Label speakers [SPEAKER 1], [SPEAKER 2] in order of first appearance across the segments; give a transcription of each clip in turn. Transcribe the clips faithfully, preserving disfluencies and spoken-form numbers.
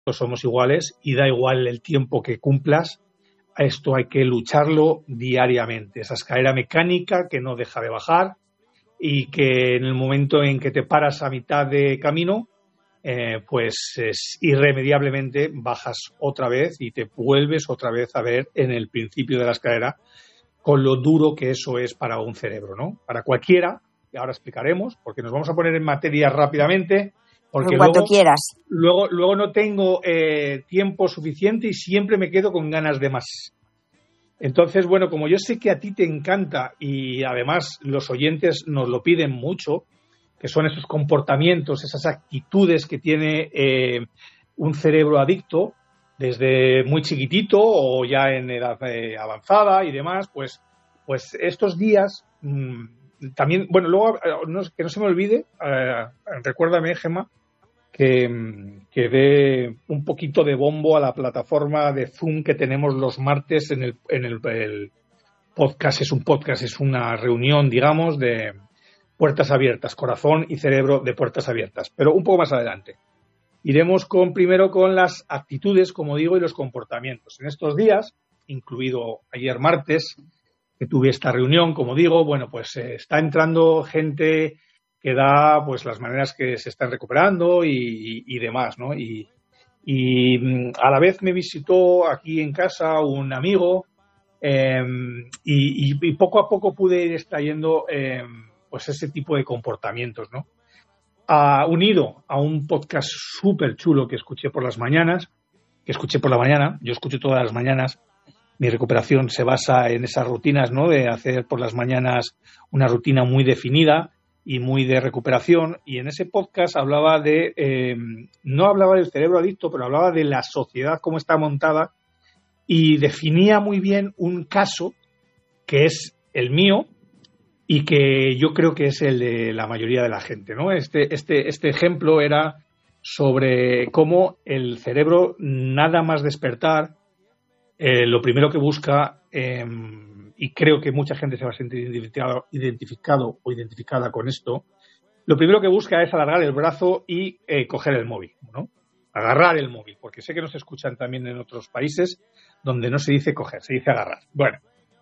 [SPEAKER 1] somos iguales y da igual el tiempo que cumplas, esto hay que lucharlo diariamente. Esa escalera mecánica que no deja de bajar y que en el momento en que te paras a mitad de camino, eh, pues es, irremediablemente bajas otra vez y te vuelves otra vez a ver en el principio de la escalera, con lo duro que eso es para un cerebro, ¿no? Para cualquiera, y ahora explicaremos, porque nos vamos a poner en materia rápidamente, porque
[SPEAKER 2] en cuanto
[SPEAKER 1] luego,
[SPEAKER 2] quieras.
[SPEAKER 1] Luego, luego no tengo eh, tiempo suficiente y siempre me quedo con ganas de más. Entonces, bueno, como yo sé que a ti te encanta y además los oyentes nos lo piden mucho, que son esos comportamientos, esas actitudes que tiene eh, un cerebro adicto desde muy chiquitito o ya en edad eh, avanzada y demás, pues, pues estos días mmm, también, bueno, luego no, que no se me olvide, eh, recuérdame, Gemma, que, que dé un poquito de bombo a la plataforma de Zoom que tenemos los martes en el, en el, el podcast. Es un podcast, es una reunión, digamos, de puertas abiertas, corazón y cerebro de puertas abiertas, pero un poco más adelante. Iremos con primero con las actitudes, como digo, y los comportamientos. En estos días, incluido ayer martes, que tuve esta reunión, como digo, bueno, pues eh, está entrando gente que da pues las maneras que se están recuperando y, y, y demás, ¿no? Y, y a la vez me visitó aquí en casa un amigo eh, y, y poco a poco pude ir extrayendo eh, pues ese tipo de comportamientos, ¿no? Uh, unido a un podcast súper chulo que escuché por las mañanas, que escuché por la mañana, yo escucho todas las mañanas. Mi recuperación se basa en esas rutinas, ¿no? De hacer por las mañanas una rutina muy definida y muy de recuperación, y en ese podcast hablaba de, eh, no hablaba del cerebro adicto, pero hablaba de la sociedad, cómo está montada, y definía muy bien un caso que es el mío y que yo creo que es el de la mayoría de la gente, ¿no? Este, este, este ejemplo era sobre cómo el cerebro, nada más despertar, eh, lo primero que busca, eh, y creo que mucha gente se va a sentir identificado, identificado o identificada con esto, lo primero que busca es alargar el brazo y eh, coger el móvil, ¿no? Agarrar el móvil, porque sé que nos escuchan también en otros países donde no se dice coger, se dice agarrar. Bueno,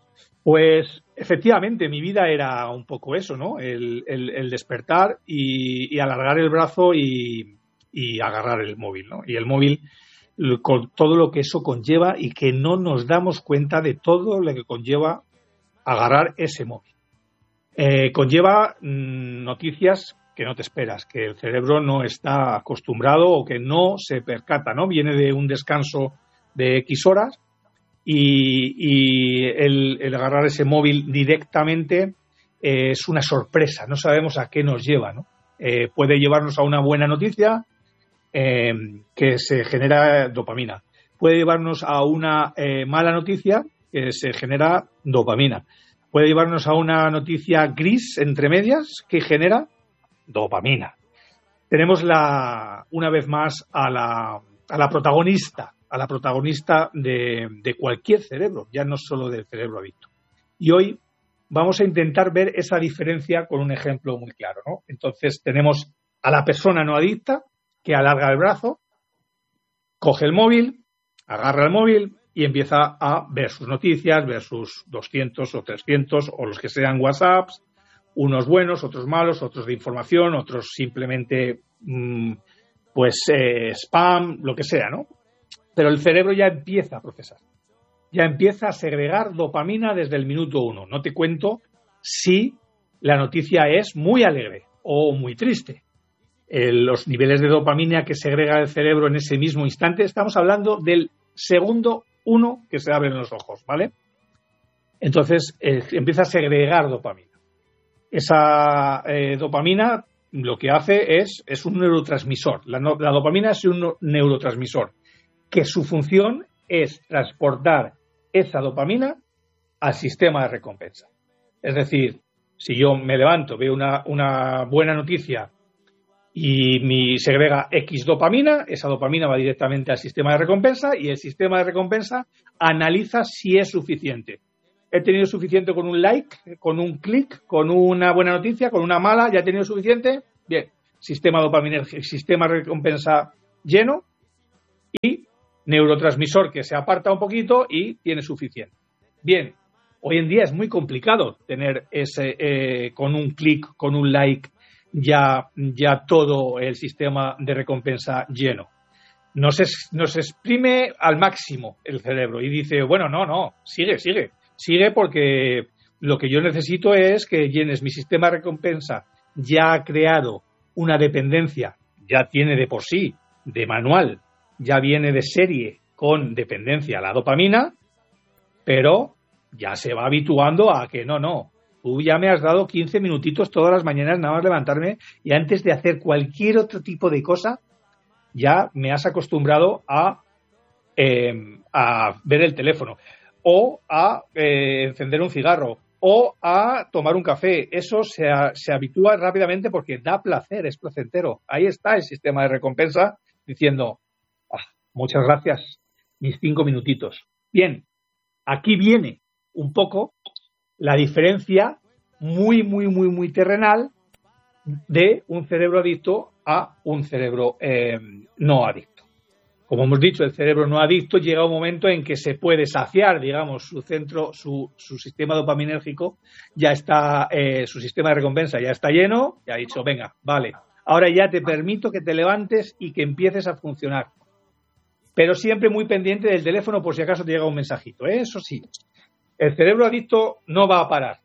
[SPEAKER 1] pues efectivamente mi vida era un poco eso, ¿no? El, el, el despertar y, y alargar el brazo y, y agarrar el móvil, ¿no? Y el móvil con todo lo que eso conlleva y que no nos damos cuenta de todo lo que conlleva agarrar ese móvil. Eh, conlleva mmm, noticias que no te esperas, que el cerebro no está acostumbrado o que no se percata, ¿no? Viene de un descanso de X horas y, y el, el agarrar ese móvil directamente eh, es una sorpresa, no sabemos a qué nos lleva, ¿no? Eh, puede llevarnos a una buena noticia eh, que se genera dopamina, puede llevarnos a una eh, mala noticia que se genera dopamina, puede llevarnos a una noticia gris entre medias que genera dopamina. Tenemos la, una vez más a la, a la protagonista, a la protagonista de, de cualquier cerebro, ya no solo del cerebro adicto. Y hoy vamos a intentar ver esa diferencia con un ejemplo muy claro, ¿no? Entonces tenemos a la persona no adicta que alarga el brazo, coge el móvil, agarra el móvil y empieza a ver sus noticias, ver sus doscientos o trescientos o los que sean WhatsApps, unos buenos, otros malos, otros de información, otros simplemente mmm, pues eh, spam, lo que sea, ¿no? Pero el cerebro ya empieza a procesar, ya empieza a segregar dopamina desde el minuto uno. No te cuento si la noticia es muy alegre o muy triste. Eh, los niveles de dopamina que segrega el cerebro en ese mismo instante, estamos hablando del segundo uno que se abren los ojos, ¿vale? Entonces eh, empieza a segregar dopamina. Esa eh, dopamina lo que hace es, es un neurotransmisor. La, no, la dopamina es un neurotransmisor que su función es transportar esa dopamina al sistema de recompensa. Es decir, si yo me levanto, veo una, una buena noticia y me segrega X dopamina, esa dopamina va directamente al sistema de recompensa y el sistema de recompensa analiza si es suficiente. He tenido suficiente con un like, con un clic, con una buena noticia, con una mala, ya he tenido suficiente. Bien, sistema dopamina, sistema de recompensa lleno. neurotransmisor que se aparta un poquito y tiene suficiente. Bien, hoy en día es muy complicado tener ese, eh, con un clic, con un like, ya, ya todo el sistema de recompensa lleno. Nos, es, nos exprime al máximo el cerebro y dice, bueno, no, no, sigue, sigue, sigue porque lo que yo necesito es que llenes mi sistema de recompensa. Ya ha creado una dependencia, ya tiene de por sí, de manual, ya viene de serie con dependencia a la dopamina, pero ya se va habituando a que no, no, tú ya me has dado quince minutitos todas las mañanas nada más levantarme y antes de hacer cualquier otro tipo de cosa, ya me has acostumbrado a, eh, a ver el teléfono o a eh, encender un cigarro o a tomar un café. Eso se, se habitúa rápidamente porque da placer, es placentero. Ahí está el sistema de recompensa diciendo, ah, muchas gracias, mis cinco minutitos. Bien, aquí viene un poco la diferencia muy, muy, muy, muy terrenal de un cerebro adicto a un cerebro eh, no adicto. Como hemos dicho, el cerebro no adicto llega a un momento en que se puede saciar, digamos, su centro, su, su sistema dopaminérgico ya está, eh, su sistema de recompensa ya está lleno, y ha dicho, venga, vale, ahora ya te permito que te levantes y que empieces a funcionar. Pero siempre muy pendiente del teléfono por si acaso te llega un mensajito, ¿eh? Eso sí, el cerebro adicto no va a parar.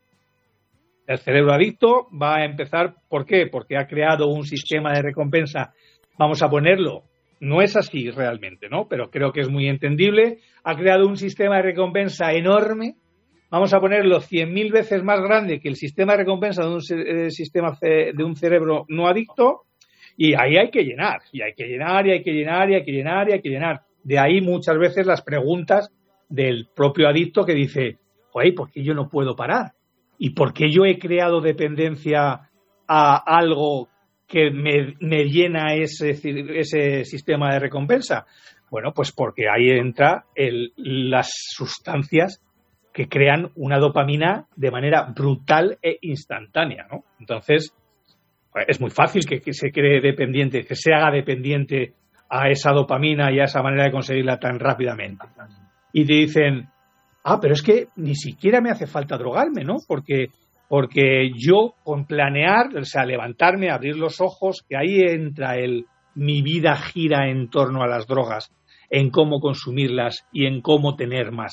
[SPEAKER 1] El cerebro adicto va a empezar, ¿por qué? Porque ha creado un sistema de recompensa, vamos a ponerlo, no es así realmente, ¿no? Pero creo que es muy entendible, ha creado un sistema de recompensa enorme, vamos a ponerlo cien mil veces más grande que el sistema de recompensa de un eh, sistema ce- de un cerebro no adicto, y ahí hay que llenar, y hay que llenar, y hay que llenar, y hay que llenar, y hay que llenar. De ahí muchas veces las preguntas del propio adicto que dice, oye, ¿por qué yo no puedo parar? ¿Y por qué yo he creado dependencia a algo que me, me llena ese, ese sistema de recompensa? Bueno, pues porque ahí entra el, las sustancias que crean una dopamina de manera brutal e instantánea, ¿no? Entonces, es muy fácil que, que se cree dependiente, que se haga dependiente a esa dopamina y a esa manera de conseguirla tan rápidamente. Y te dicen, ah, pero es que ni siquiera me hace falta drogarme, ¿no? Porque, porque yo con planear, o sea, levantarme, abrir los ojos, que ahí entra el mi vida gira en torno a las drogas, en cómo consumirlas y en cómo tener más.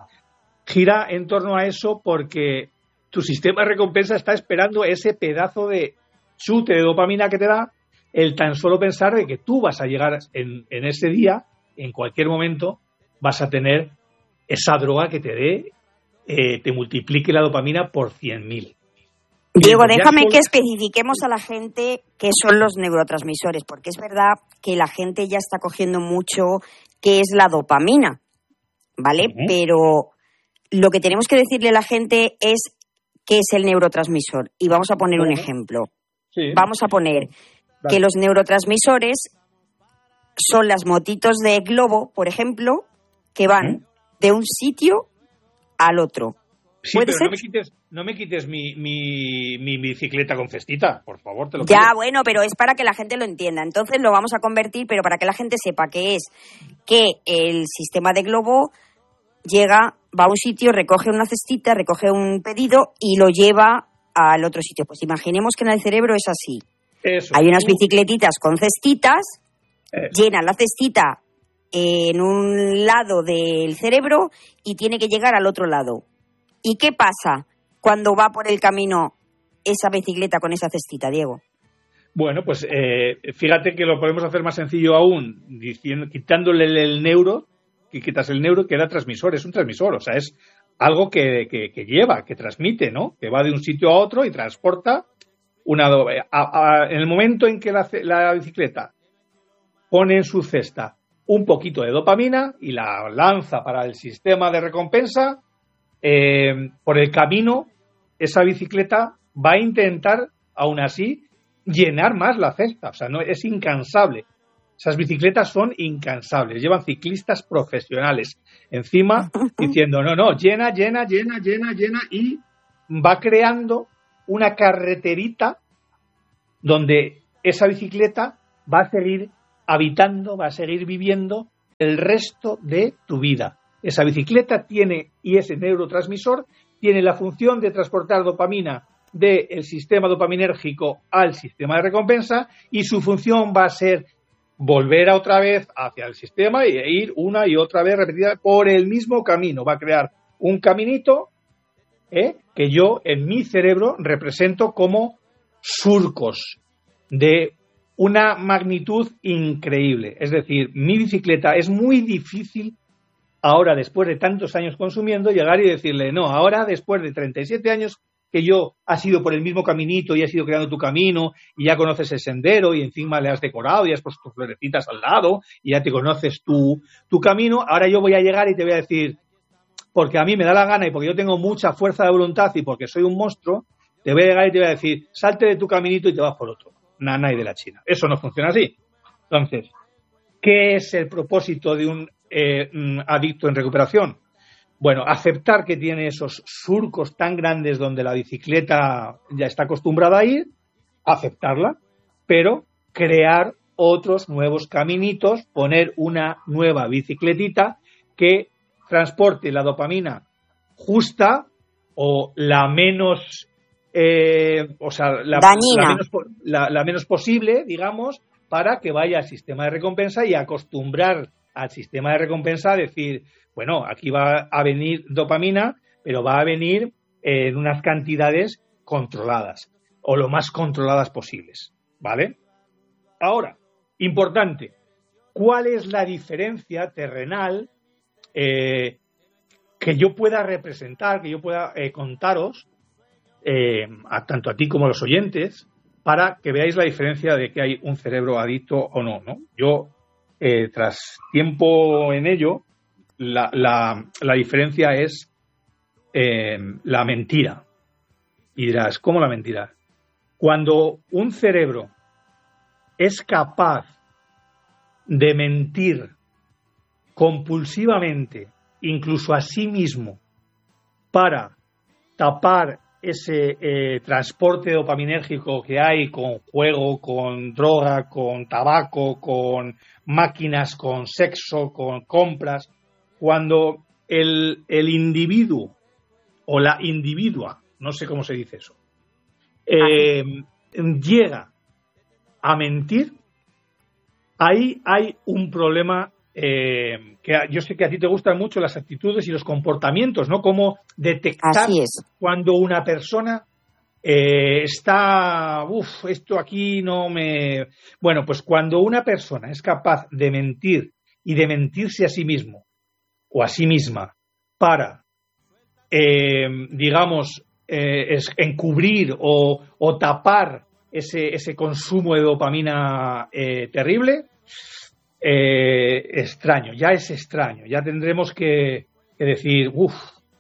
[SPEAKER 1] Gira en torno a eso porque tu sistema de recompensa está esperando ese pedazo de chute de dopamina que te da el tan solo pensar de que tú vas a llegar en, en ese día, en cualquier momento, vas a tener esa droga que te dé, eh, te multiplique la dopamina por cien mil.
[SPEAKER 2] Diego, déjame solo... que especifiquemos a la gente qué son los neurotransmisores, porque es verdad que la gente ya está cogiendo mucho qué es la dopamina, ¿vale? Uh-huh. Pero lo que tenemos que decirle a la gente es qué es el neurotransmisor. Y vamos a poner uh-huh. un ejemplo. Sí. Vamos a poner Dale. que los neurotransmisores son las motitos de globo, por ejemplo, que van uh-huh. de un sitio al otro.
[SPEAKER 1] Sí, pero no me quites, no me quites mi, mi, mi bicicleta con cestita, por favor, te lo
[SPEAKER 2] pido.
[SPEAKER 1] Ya,
[SPEAKER 2] bueno, pero es para que la gente lo entienda. Entonces lo vamos a convertir, pero para que la gente sepa que es que el sistema de globo llega, va a un sitio, recoge una cestita, recoge un pedido y lo lleva al otro sitio. Pues imaginemos que en el cerebro es así.
[SPEAKER 1] Eso.
[SPEAKER 2] Hay unas bicicletitas con cestitas, Eso. llenan la cestita en un lado del cerebro y tiene que llegar al otro lado. ¿Y qué pasa cuando va por el camino esa bicicleta con esa cestita, Diego?
[SPEAKER 1] Bueno, pues eh, fíjate que lo podemos hacer más sencillo aún, diciendo, quitándole el neuro, que quitas el neuro, queda transmisor, es un transmisor, o sea, es algo que, que, que lleva, que transmite, ¿no? Que va de un sitio a otro y transporta una... A, a, en el momento en que la, la bicicleta pone en su cesta un poquito de dopamina y la lanza para el sistema de recompensa, eh, por el camino esa bicicleta va a intentar, aún así, llenar más la cesta. O sea, no es incansable. Esas bicicletas son incansables. Llevan ciclistas profesionales encima diciendo, no, no, llena, llena, llena, llena, llena, y va creando una carreterita donde esa bicicleta va a seguir habitando, va a seguir viviendo el resto de tu vida. Esa bicicleta tiene, y ese neurotransmisor tiene la función de transportar dopamina del sistema dopaminérgico al sistema de recompensa, y su función va a ser volver a otra vez hacia el sistema e ir una y otra vez repetida por el mismo camino. Va a crear un caminito ¿eh? que yo en mi cerebro represento como surcos de una magnitud increíble. Es decir, mi bicicleta es muy difícil ahora, después de tantos años consumiendo, llegar y decirle, no, ahora después de treinta y siete años que yo has ido por el mismo caminito y has ido creando tu camino y ya conoces el sendero y encima le has decorado y has puesto tus florecitas al lado y ya te conoces tu, tu camino, ahora yo voy a llegar y te voy a decir, porque a mí me da la gana y porque yo tengo mucha fuerza de voluntad y porque soy un monstruo, te voy a llegar y te voy a decir, salte de tu caminito y te vas por otro. Nana y de la China. Eso no funciona así. Entonces, ¿qué es el propósito de un eh, adicto en recuperación? Bueno, aceptar que tiene esos surcos tan grandes donde la bicicleta ya está acostumbrada a ir, aceptarla, pero crear otros nuevos caminitos, poner una nueva bicicletita que transporte la dopamina justa o la menos, eh, o sea, la, la, menos, la, la menos posible, digamos, para que vaya al sistema de recompensa y acostumbrar al sistema de recompensa a decir, bueno, aquí va a venir dopamina, pero va a venir en unas cantidades controladas o lo más controladas posibles, ¿vale? Ahora, importante, ¿cuál es la diferencia terrenal eh, que yo pueda representar, que yo pueda eh, contaros, eh, a, tanto a ti como a los oyentes, para que veáis la diferencia de que hay un cerebro adicto o no, ¿no? Yo, eh, tras tiempo en ello, la, la, la diferencia es eh, la mentira. Y dirás, ¿cómo la mentira? Cuando un cerebro es capaz de mentir compulsivamente, incluso a sí mismo, para tapar ese eh, transporte dopaminérgico que hay con juego, con droga, con tabaco, con máquinas, con sexo, con compras, cuando el, el individuo o la individua, no sé cómo se dice eso, eh, llega a mentir, ahí hay un problema. Eh, que yo sé que a ti te gustan mucho las actitudes y los comportamientos, ¿no? Cómo detectar cuando una persona eh, está, uff, esto aquí no me... Bueno, pues cuando una persona es capaz de mentir y de mentirse a sí mismo o a sí misma para, eh, digamos, eh, es, encubrir o, o tapar ese, ese consumo de dopamina eh, terrible, Eh, extraño, ya es extraño, ya tendremos que, que decir, uff,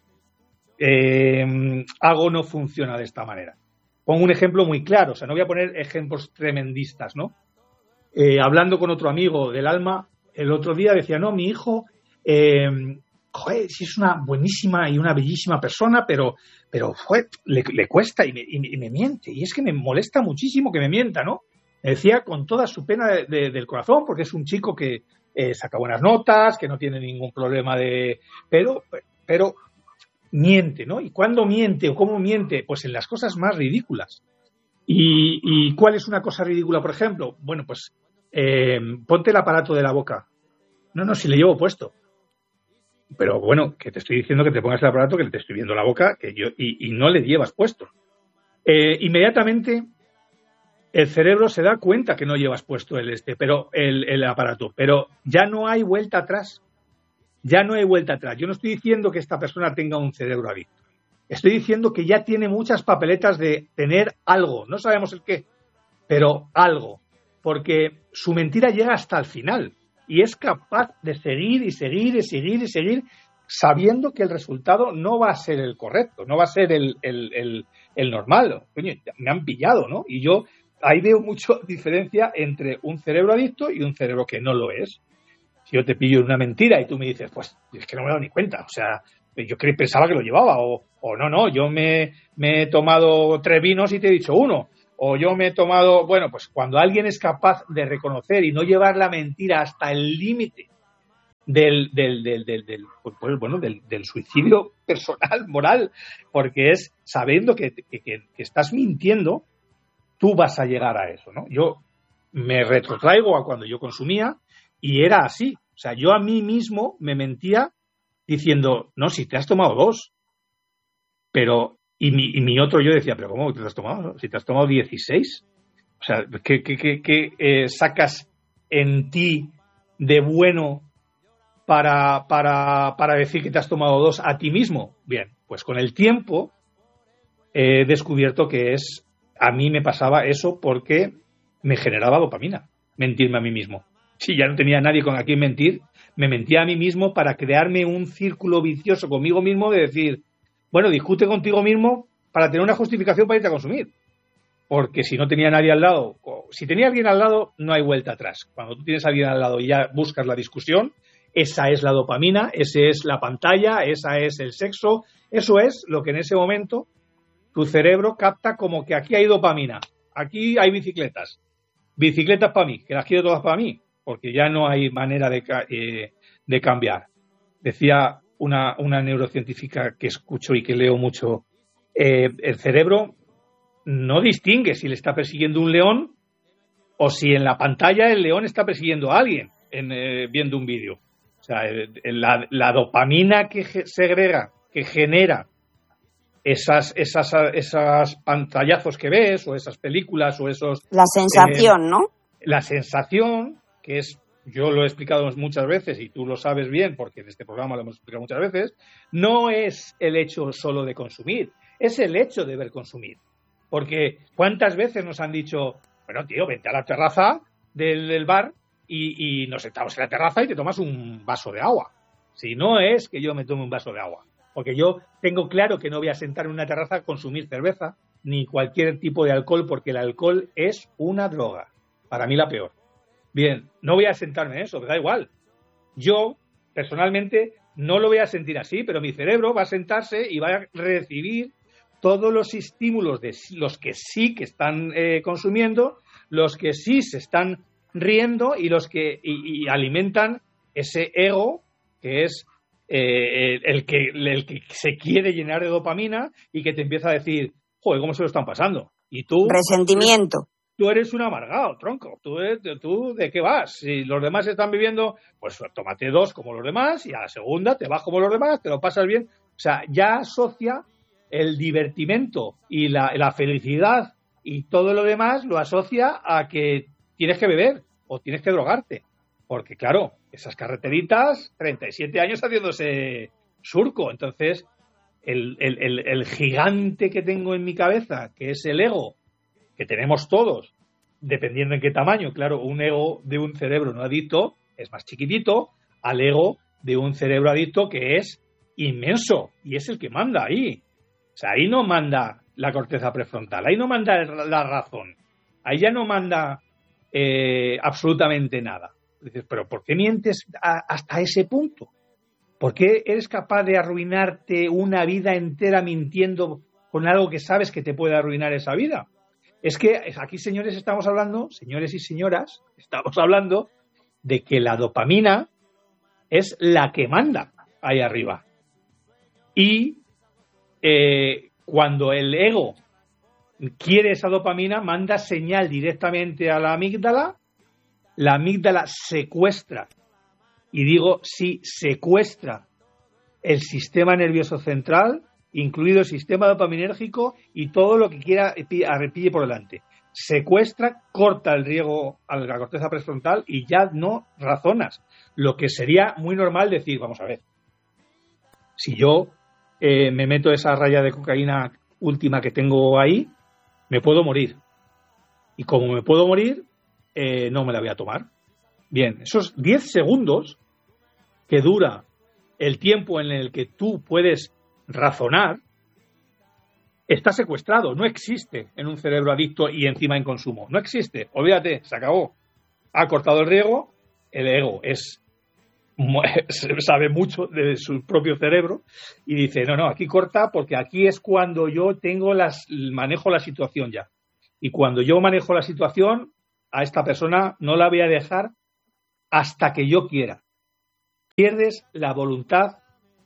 [SPEAKER 1] eh, algo no funciona de esta manera. Pongo un ejemplo muy claro, o sea, no voy a poner ejemplos tremendistas, ¿no? Eh, hablando con otro amigo del alma, el otro día decía, no, mi hijo, eh, joder, sí es una buenísima y una bellísima persona, pero, pero joder, le, le cuesta y me, y, me, y me miente, y es que me molesta muchísimo que me mienta, ¿no? Me decía con toda su pena de, de, del corazón, porque es un chico que eh, saca buenas notas, que no tiene ningún problema de... Pero, pero miente, ¿no? ¿Y cuándo miente o cómo miente? Pues en las cosas más ridículas. ¿Y, y cuál es una cosa ridícula, por ejemplo? Bueno, pues eh, ponte el aparato de la boca. No, no, si le llevo puesto. Pero bueno, que te estoy diciendo que te pongas el aparato, que te estoy viendo la boca que yo y, y no le llevas puesto. Eh, inmediatamente... El cerebro se da cuenta que no llevas puesto el este, pero el, el aparato, pero ya no hay vuelta atrás. Ya no hay vuelta atrás. Yo no estoy diciendo que esta persona tenga un cerebro adicto. Estoy diciendo que ya tiene muchas papeletas de tener algo. No sabemos el qué, pero algo. Porque su mentira llega hasta el final y es capaz de seguir y seguir y seguir y seguir sabiendo que el resultado no va a ser el correcto, no va a ser el, el, el, el normal. Coño, me han pillado, ¿no? Y yo... Ahí veo mucha diferencia entre un cerebro adicto y un cerebro que no lo es. Si yo te pillo una mentira y tú me dices, pues es que no me he dado ni cuenta, o sea, yo pensaba que lo llevaba, o, o no, no, yo me, me he tomado tres vinos y te he dicho uno, o yo me he tomado, bueno, pues cuando alguien es capaz de reconocer y no llevar la mentira hasta el límite del, del, del, del, del pues, bueno, del, del suicidio personal, moral, porque es sabiendo que, que, que estás mintiendo, tú vas a llegar a eso, ¿no? Yo me retrotraigo a cuando yo consumía y era así. O sea, yo a mí mismo me mentía diciendo, no, si te has tomado dos. Pero, y mi, y mi otro yo decía, pero ¿cómo te has tomado? Si te has tomado dieciséis. O sea, ¿qué, qué, qué, qué eh, sacas en ti de bueno para, para, para decir que te has tomado dos a ti mismo? Bien, pues con el tiempo he descubierto que es, a mí me pasaba eso porque me generaba dopamina, mentirme a mí mismo. Si ya no tenía nadie con a quien mentir, me mentía a mí mismo para crearme un círculo vicioso conmigo mismo de decir, bueno, discute contigo mismo para tener una justificación para irte a consumir. Porque si no tenía nadie al lado, o si tenía alguien al lado, no hay vuelta atrás. Cuando tú tienes a alguien al lado y ya buscas la discusión, esa es la dopamina, esa es la pantalla, esa es el sexo, eso es lo que en ese momento tu cerebro capta como que aquí hay dopamina, aquí hay bicicletas, bicicletas para mí, que las quiero todas para mí, porque ya no hay manera de, eh, de cambiar. Decía una, una neurocientífica que escucho y que leo mucho, eh, el cerebro no distingue si le está persiguiendo un león o si en la pantalla el león está persiguiendo a alguien en, eh, viendo un vídeo. O sea, el, el, la, la dopamina que segrega, que genera esas, esas, esas pantallazos que ves o esas películas o esos...
[SPEAKER 2] La sensación, eh, ¿no?
[SPEAKER 1] La sensación, que es, yo lo he explicado muchas veces y tú lo sabes bien porque en este programa lo hemos explicado muchas veces, no es el hecho solo de consumir, es el hecho de ver consumir. Porque ¿cuántas veces nos han dicho, bueno, tío, vente a la terraza del, del bar y, y nos sentamos en la terraza y te tomas un vaso de agua? Si no es que yo me tome un vaso de agua. Porque yo tengo claro que no voy a sentarme en una terraza a consumir cerveza ni cualquier tipo de alcohol, porque el alcohol es una droga. Para mí la peor. Bien, no voy a sentarme en eso, me da igual. Yo, personalmente, no lo voy a sentir así, pero mi cerebro va a sentarse y va a recibir todos los estímulos de los que sí que están eh, consumiendo, los que sí se están riendo y los que y, y alimentan ese ego que es eh, el, que, el que se quiere llenar de dopamina y que te empieza a decir, joder, ¿cómo se lo están pasando? Y tú...
[SPEAKER 2] Resentimiento.
[SPEAKER 1] Tú eres un amargado, tronco. ¿Tú, tú de qué vas? Si los demás están viviendo, pues tómate dos como los demás y a la segunda te vas como los demás, te lo pasas bien. O sea, ya asocia el divertimento y la, la felicidad y todo lo demás lo asocia a que tienes que beber o tienes que drogarte. Porque, claro, esas carreteritas, treinta y siete años haciéndose surco. Entonces, el, el, el, el gigante que tengo en mi cabeza, que es el ego, que tenemos todos, dependiendo en qué tamaño. Claro, un ego de un cerebro no adicto es más chiquitito al ego de un cerebro adicto que es inmenso y es el que manda ahí. O sea, ahí no manda la corteza prefrontal, ahí no manda la razón, ahí ya no manda eh, absolutamente nada. Dices, pero ¿por qué mientes a, hasta ese punto? ¿Por qué eres capaz de arruinarte una vida entera mintiendo con algo que sabes que te puede arruinar esa vida? Es que aquí, señores, estamos hablando, señores y señoras, estamos hablando de que la dopamina es la que manda ahí arriba. Y Eh, cuando el ego quiere esa dopamina, manda señal directamente a la amígdala, la amígdala secuestra, y digo sí, secuestra el sistema nervioso central, incluido el sistema dopaminérgico y todo lo que quiera arrepille por delante. Secuestra, corta el riego a la corteza prefrontal y ya no razonas. Lo que sería muy normal decir, vamos a ver, si yo Eh, me meto esa raya de cocaína última que tengo ahí, me puedo morir. Y como me puedo morir, eh, no me la voy a tomar. Bien, esos diez segundos que dura el tiempo en el que tú puedes razonar, está secuestrado, no existe en un cerebro adicto y encima en consumo. No existe, olvídate, se acabó. Ha cortado el riego, el ego es... sabe mucho de su propio cerebro y dice, no, no, aquí corta porque aquí es cuando yo tengo las manejo la situación ya. Y cuando yo manejo la situación, a esta persona no la voy a dejar hasta que yo quiera. pierdes la voluntad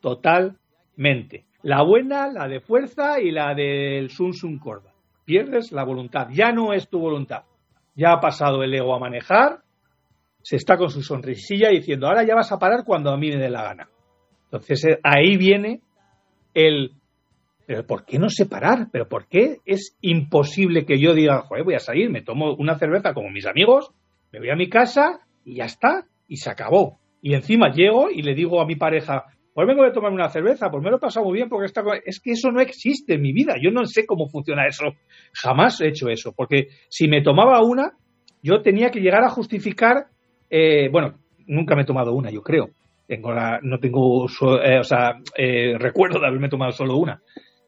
[SPEAKER 1] totalmente. La buena, la de fuerza y la del Sun Sun Corda. Pierdes la voluntad. Ya no es tu voluntad. Ya ha pasado el ego a manejar. Se está con su sonrisilla diciendo, ahora ya vas a parar cuando a mí me dé la gana. Entonces ahí viene el, pero ¿por qué no sé parar? ¿Pero por qué es imposible que yo diga, joder, voy a salir, me tomo una cerveza como mis amigos, me voy a mi casa y ya está, y se acabó? Y encima llego y le digo a mi pareja, pues vengo a tomar una cerveza, pues me lo he pasado muy bien porque esta... es que eso no existe en mi vida, yo no sé cómo funciona eso, jamás he hecho eso, porque si me tomaba una, yo tenía que llegar a justificar, eh, bueno, nunca me he tomado una, yo creo, tengo la, no tengo, eh, o sea, eh, recuerdo de haberme tomado solo una,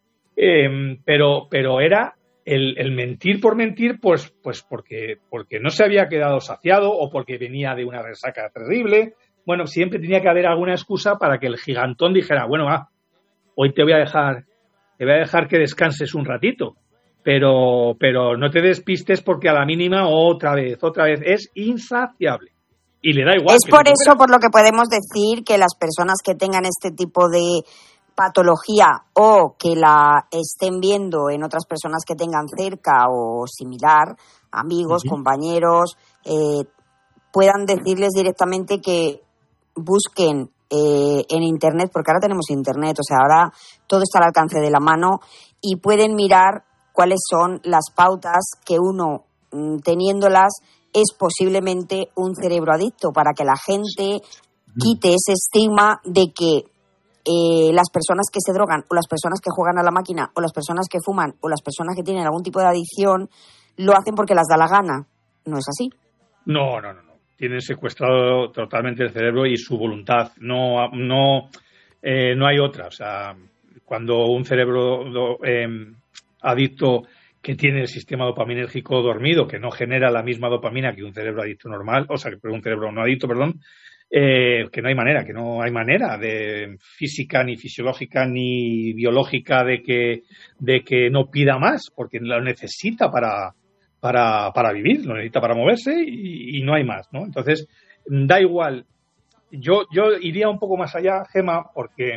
[SPEAKER 1] eh, pero, pero era el, el mentir por mentir, pues, pues porque, porque no se había quedado saciado o porque venía de una resaca terrible. Bueno, siempre tenía que haber alguna excusa para que el gigantón dijera, bueno, ah, hoy te voy a dejar, te voy a dejar que descanses un ratito, pero, pero no te despistes porque a la mínima otra vez, otra vez, es insaciable. Y le da igual.
[SPEAKER 2] Es por eso por lo que podemos decir que las personas que tengan este tipo de patología o que la estén viendo en otras personas que tengan cerca o similar, amigos, uh-huh. compañeros, eh, puedan decirles directamente que busquen eh, en Internet, porque ahora tenemos Internet, o sea, ahora todo está al alcance de la mano y pueden mirar cuáles son las pautas que uno, teniéndolas, es posiblemente un cerebro adicto, para que la gente quite ese estigma de que eh, las personas que se drogan o las personas que juegan a la máquina o las personas que fuman o las personas que tienen algún tipo de adicción lo hacen porque las da la gana. ¿No es así?
[SPEAKER 1] No, no, no. no. Tienen secuestrado totalmente el cerebro y su voluntad. No, no, eh, no hay otra. O sea, cuando un cerebro eh, adicto que tiene el sistema dopaminérgico dormido, que no genera la misma dopamina que un cerebro adicto normal, o sea, que un cerebro no adicto, perdón, eh, que no hay manera, que no hay manera de física, ni fisiológica, ni biológica de que, de que no pida más, porque lo necesita para, para, para vivir, lo necesita para moverse y, y no hay más, ¿no? Entonces, da igual. Yo, yo iría un poco más allá, Gema, porque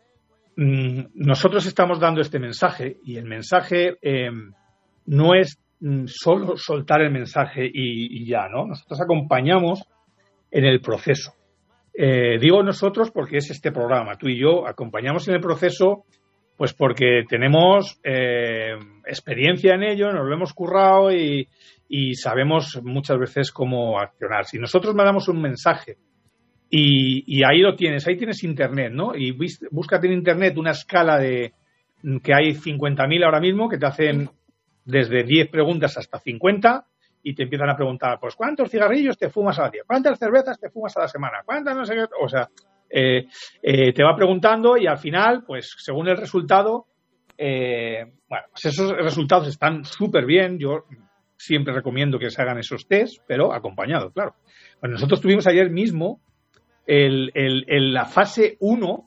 [SPEAKER 1] mmm, nosotros estamos dando este mensaje y el mensaje eh, no es mmm, solo soltar el mensaje y, y ya, ¿no? Nosotros acompañamos en el proceso. Eh, digo nosotros porque es este programa, tú y yo acompañamos en el proceso, pues porque tenemos eh, experiencia en ello, nos lo hemos currado y, y sabemos muchas veces cómo accionar. Si nosotros mandamos un mensaje y, y ahí lo tienes, ahí tienes internet, ¿no? Y búscate en internet una escala de que hay cincuenta mil ahora mismo que te hacen desde diez preguntas hasta cincuenta y te empiezan a preguntar, pues, ¿cuántos cigarrillos te fumas al día? ¿Cuántas cervezas te fumas a la semana? ¿Cuántas no sé qué? O sea, eh, eh, te va preguntando y al final, pues, según el resultado, eh, bueno, pues esos resultados están súper bien. Yo siempre recomiendo que se hagan esos test, pero acompañados, claro. Bueno, nosotros tuvimos ayer mismo el, el, el, la fase uno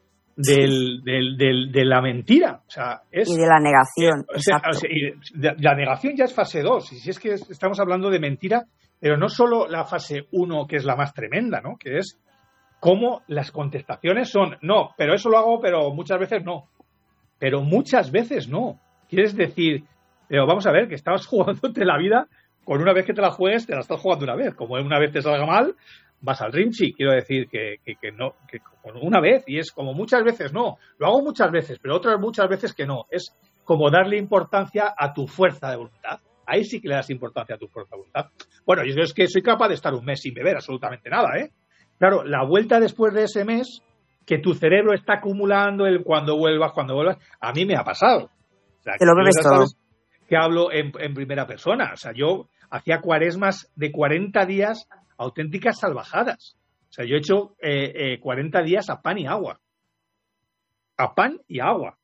[SPEAKER 1] Del, del, del, de la mentira, o sea, es,
[SPEAKER 2] y de la negación,
[SPEAKER 1] eh, o sea, o sea, y de, la negación ya es fase dos, y si es que estamos hablando de mentira, pero no solo la fase uno, que es la más tremenda, ¿no? Que es cómo las contestaciones son, no, pero eso lo hago, pero muchas veces no, pero muchas veces no. Quieres decir, pero vamos a ver, que estabas jugándote la vida, con una vez que te la juegues, te la estás jugando una vez, como una vez te salga mal, vas al rinchi, quiero decir que, que, que no, que una vez, y es como muchas veces no, lo hago muchas veces, pero otras muchas veces que no, es como darle importancia a tu fuerza de voluntad, ahí sí que le das importancia a tu fuerza de voluntad. Bueno, yo es que soy capaz de estar un mes sin beber absolutamente nada, ¿eh? Claro, la vuelta después de ese mes, que tu cerebro está acumulando el cuando vuelvas, cuando vuelvas, a mí me ha pasado. O sea,
[SPEAKER 2] te lo bebes todo.
[SPEAKER 1] Que hablo en, en primera persona, o sea, yo hacía cuaresmas de cuarenta días auténticas salvajadas. O sea, yo he hecho eh, eh, cuarenta días a pan y agua. A pan y agua.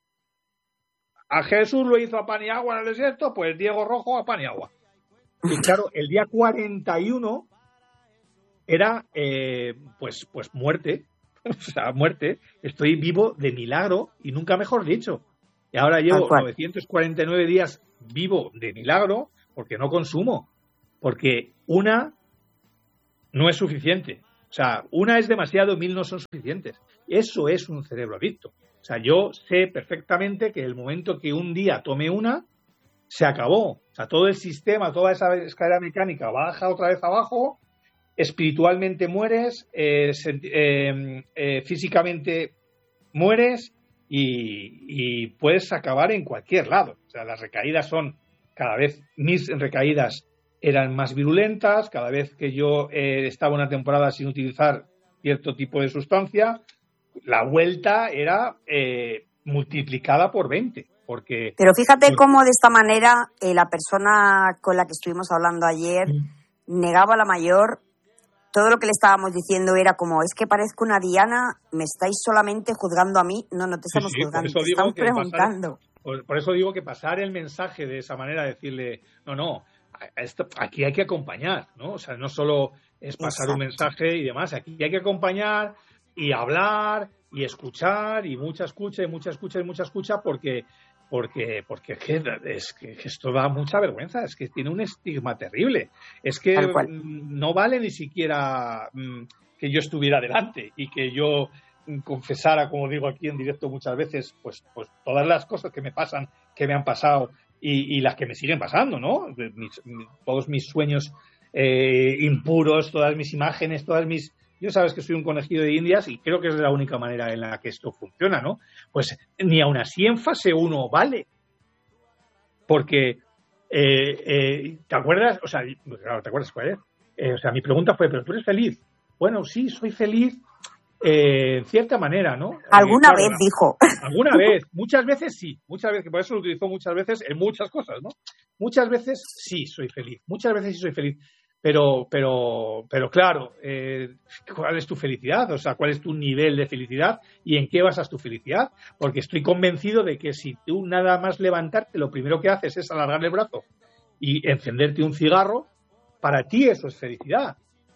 [SPEAKER 1] A Jesús lo hizo a pan y agua en el desierto, pues Diego Rojo a pan y agua. Y claro, el día cuarenta y uno era, eh, pues, pues muerte. O sea, muerte. Estoy vivo de milagro y nunca mejor dicho. Y ahora llevo novecientos cuarenta y nueve días vivo de milagro porque no consumo. Porque una... no es suficiente. O sea, una es demasiado, mil no son suficientes. Eso es un cerebro adicto. O sea, yo sé perfectamente que el momento que un día tome una, se acabó. O sea, todo el sistema, toda esa escalera mecánica baja otra vez abajo, espiritualmente mueres, eh, eh, eh, físicamente mueres y, y puedes acabar en cualquier lado. O sea, las recaídas son cada vez, mis recaídas eran más virulentas, cada vez que yo eh, estaba una temporada sin utilizar cierto tipo de sustancia, la vuelta era eh, multiplicada por veinte. Porque,
[SPEAKER 2] Pero fíjate
[SPEAKER 1] porque...
[SPEAKER 2] cómo de esta manera eh, la persona con la que estuvimos hablando ayer mm. negaba a la mayor. Todo lo que le estábamos diciendo era como, es que parezco una Diana, me estáis solamente juzgando a mí. No, no te estamos sí, sí, juzgando, te estamos preguntando.
[SPEAKER 1] Pasar, por, por eso digo que pasar el mensaje de esa manera, decirle, no, no, esto, aquí hay que acompañar, ¿no? O sea, no solo es pasar Exacto. un mensaje y demás, aquí hay que acompañar y hablar y escuchar y mucha escucha y mucha escucha y mucha escucha porque porque porque es que, es que esto da mucha vergüenza, es que tiene un estigma terrible, es que no vale ni siquiera mm, que yo estuviera delante y que yo confesara, como digo aquí en directo muchas veces, pues pues todas las cosas que me pasan, que me han pasado y, y las que me siguen pasando, ¿no? Mis, mis, todos mis sueños eh, impuros, todas mis imágenes, todas mis... Yo sabes que soy un conejillo de indias y creo que es la única manera en la que esto funciona, ¿no? Pues ni aun así en fase uno vale. Porque, eh, eh, ¿te acuerdas? O sea, claro, ¿te acuerdas cuál es? Eh, o sea, mi pregunta fue, ¿pero tú eres feliz? Bueno, sí, soy feliz eh, en cierta manera, ¿no?
[SPEAKER 2] Alguna
[SPEAKER 1] eh, claro,
[SPEAKER 2] vez
[SPEAKER 1] la,
[SPEAKER 2] dijo.
[SPEAKER 1] Alguna vez. Muchas veces sí. Muchas veces, por eso lo utilizó muchas veces en muchas cosas, ¿no? Muchas veces sí soy feliz. Muchas veces sí soy feliz. Pero, pero, pero claro, eh, ¿cuál es tu felicidad? O sea, ¿cuál es tu nivel de felicidad? ¿Y en qué basas tu felicidad? Porque estoy convencido de que si tú nada más levantarte, lo primero que haces es alargar el brazo y encenderte un cigarro, para ti eso es felicidad.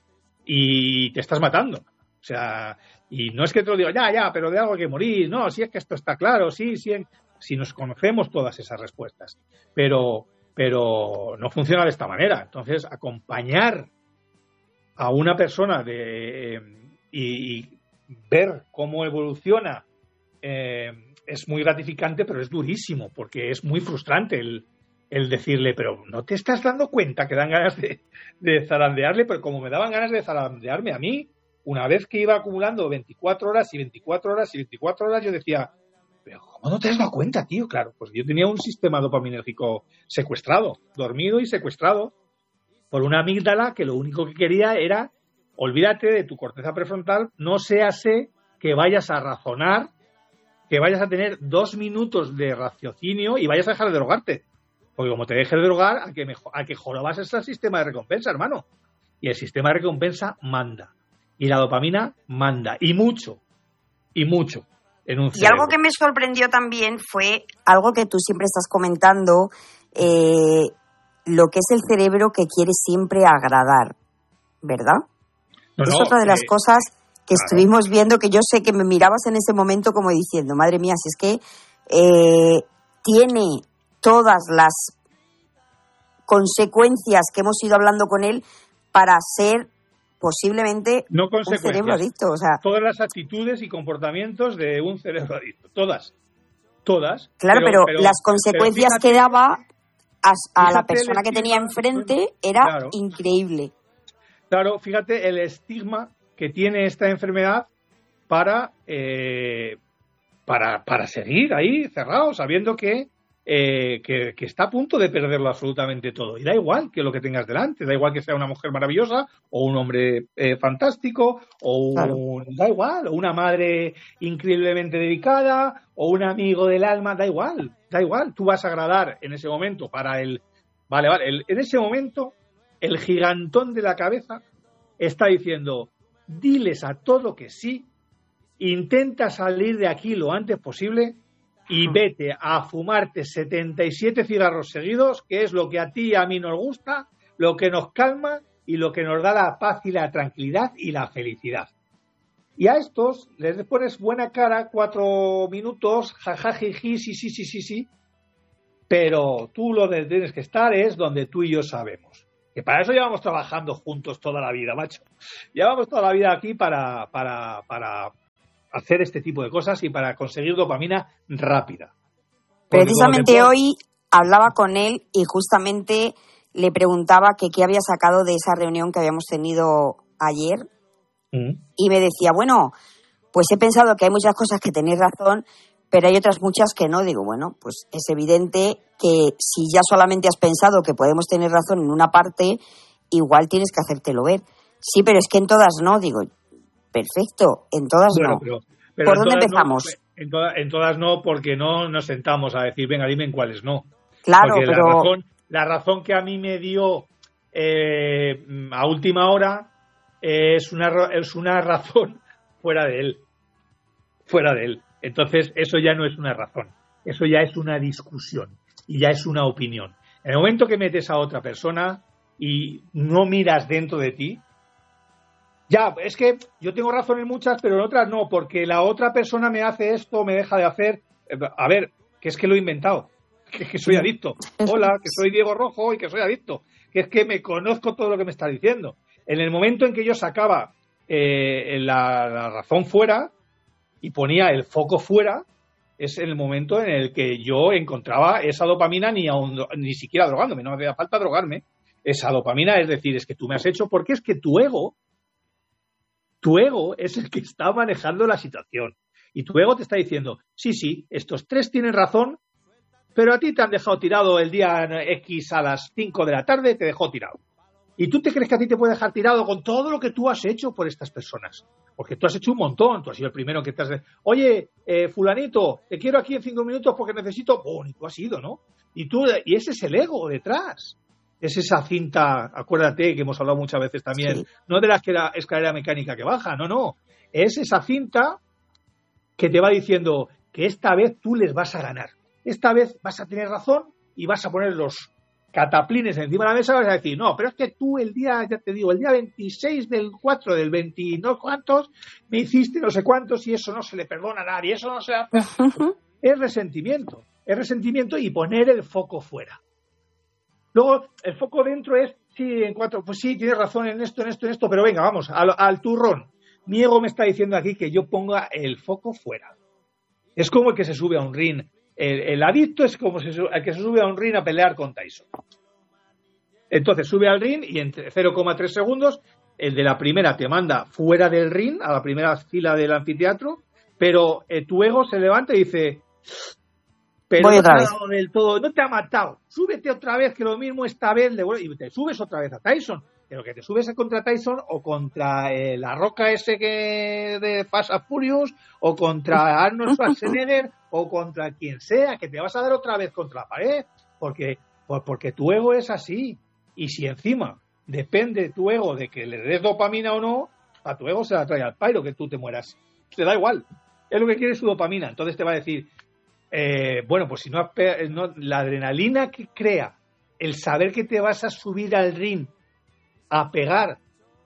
[SPEAKER 1] Y te estás matando. O sea, y no es que te lo diga, ya, ya, pero de algo hay que morir. No, si es que esto está claro, sí, sí. Si nos conocemos todas esas respuestas. Pero... pero no funciona de esta manera. Entonces, acompañar a una persona de, eh, y, y ver cómo evoluciona eh, es muy gratificante, pero es durísimo, porque es muy frustrante el, el decirle, pero ¿no te estás dando cuenta que dan ganas de, de zarandearle? Pero como me daban ganas de zarandearme a mí, una vez que iba acumulando veinticuatro horas y veinticuatro horas y veinticuatro horas, yo decía... Pero ¿cómo no te has dado cuenta, tío? Claro, pues yo tenía un sistema dopaminérgico secuestrado, dormido y secuestrado por una amígdala que lo único que quería era, olvídate de tu corteza prefrontal, no séase que vayas a razonar, que vayas a tener dos minutos de raciocinio y vayas a dejar de drogarte. Porque como te dejes de drogar, a que, mejor, a que jorobas es el sistema de recompensa, hermano. Y el sistema de recompensa manda. Y la dopamina manda. Y mucho. Y mucho.
[SPEAKER 2] Y algo que me sorprendió también fue algo que tú siempre estás comentando, eh, lo que es el cerebro que quiere siempre agradar, ¿verdad? No, es no, otra de las eh, cosas que claro. estuvimos viendo, que yo sé que me mirabas en ese momento como diciendo, madre mía, si es que eh, tiene todas las consecuencias que hemos ido hablando con él para ser... posiblemente
[SPEAKER 1] no
[SPEAKER 2] un cerebro adicto, o sea,
[SPEAKER 1] todas las actitudes y comportamientos de un cerebro adicto, todas, todas.
[SPEAKER 2] Claro, pero, pero, pero las consecuencias pero fíjate, que daba a, a la persona que tenía enfrente era claro, increíble.
[SPEAKER 1] Claro, fíjate el estigma que tiene esta enfermedad para eh, para para seguir ahí cerrado, sabiendo que Eh, que, que está a punto de perderlo absolutamente todo. Y da igual que lo que tengas delante, da igual que sea una mujer maravillosa o un hombre eh, fantástico o un, claro. da igual, o una madre increíblemente dedicada o un amigo del alma, da igual, da igual. Tú vas a agradar en ese momento para el... Vale, vale, el, en ese momento el gigantón de la cabeza está diciendo, diles a todo que sí, intenta salir de aquí lo antes posible y vete a fumarte setenta y siete cigarros seguidos, que es lo que a ti y a mí nos gusta, lo que nos calma y lo que nos da la paz y la tranquilidad y la felicidad. Y a estos les pones buena cara, cuatro minutos, jajajiji, sí, sí, sí, sí, sí, pero tú lo que tienes que estar es donde tú y yo sabemos. Que para eso llevamos trabajando juntos toda la vida, macho. Llevamos toda la vida aquí para, para, para hacer este tipo de cosas y para conseguir dopamina rápida. Porque
[SPEAKER 2] precisamente
[SPEAKER 1] te...
[SPEAKER 2] hoy hablaba con él y justamente le preguntaba que qué había sacado de esa reunión que habíamos tenido ayer. Mm. Y me decía, bueno, pues he pensado que hay muchas cosas que tenéis razón, pero hay otras muchas que no. Digo, bueno, pues es evidente que si ya solamente has pensado que podemos tener razón en una parte, igual tienes que hacértelo ver. Sí, pero es que en todas no. Digo, perfecto, en todas bueno, no. Pero, pero ¿por dónde empezamos?
[SPEAKER 1] No, en, toda, en todas no, porque no nos sentamos a decir, venga, dime en cuáles no.
[SPEAKER 2] Claro,
[SPEAKER 1] porque
[SPEAKER 2] pero...
[SPEAKER 1] La razón, la razón que a mí me dio eh, a última hora es una, es una razón fuera de él. Fuera de él. Entonces, eso ya no es una razón. Eso ya es una discusión. Y ya es una opinión. En el momento que metes a otra persona y no miras dentro de ti, ya, es que yo tengo razón en muchas, pero en otras no, porque la otra persona me hace esto, me deja de hacer. A ver, que es que lo he inventado. Que, que soy adicto. Hola, que soy Diego Rojo y que soy adicto. Que es que me conozco todo lo que me está diciendo. En el momento en que yo sacaba eh, la, la razón fuera y ponía el foco fuera, es el momento en el que yo encontraba esa dopamina ni, aun, ni siquiera drogándome, no me hacía falta drogarme. Esa dopamina, es decir, es que tú me has hecho, porque es que tu ego, tu ego es el que está manejando la situación. Y tu ego te está diciendo, sí, sí, estos tres tienen razón, pero a ti te han dejado tirado el día X a las cinco de la tarde, te dejó tirado. ¿Y tú te crees que a ti te puede dejar tirado con todo lo que tú has hecho por estas personas? Porque tú has hecho un montón. Tú has sido el primero que te has... Oye, eh, fulanito, te quiero aquí en cinco minutos porque necesito... Oh, y tú has ido, ¿no? Y, tú, y ese es el ego detrás. Es esa cinta, acuérdate, que hemos hablado muchas veces también, sí. No de la escalera mecánica que baja, no, no. Es esa cinta que te va diciendo que esta vez tú les vas a ganar. Esta vez vas a tener razón y vas a poner los cataplines encima de la mesa y vas a decir, no, pero es que tú el día, ya te digo, el día veintiséis del cuatro del veinte no cuántos, me hiciste no sé cuántos y eso no se le perdona a nadie, eso no se hace. Es resentimiento, es resentimiento y poner el foco fuera. Luego, el foco dentro es, sí, en cuatro, pues sí, tienes razón en esto, en esto, en esto, pero venga, vamos, al, al turrón. Mi ego me está diciendo aquí que yo ponga el foco fuera. Es como el que se sube a un ring. El, el adicto es como el que se sube a un ring a pelear con Tyson. Entonces sube al ring y en cero coma tres segundos el de la primera te manda fuera del ring, a la primera fila del anfiteatro, pero eh, tu ego se levanta y dice, pero
[SPEAKER 2] Voy
[SPEAKER 1] no
[SPEAKER 2] otra
[SPEAKER 1] te
[SPEAKER 2] vez.
[SPEAKER 1] ha dado del todo, no te ha matado, súbete otra vez, que lo mismo esta vez, le vuelve, y te subes otra vez a Tyson. Pero que te subes contra Tyson o contra eh, la roca ese que de Fast and Furious o contra Arnold Schwarzenegger o contra quien sea, que te vas a dar otra vez contra la pared, porque, pues porque tu ego es así. Y si encima depende tu ego de que le des dopamina o no, a tu ego se la trae al pairo que tú te mueras. Te da igual. Es lo que quiere su dopamina. Entonces te va a decir, eh, bueno, pues si no, no, la adrenalina que crea el saber que te vas a subir al ring a pegar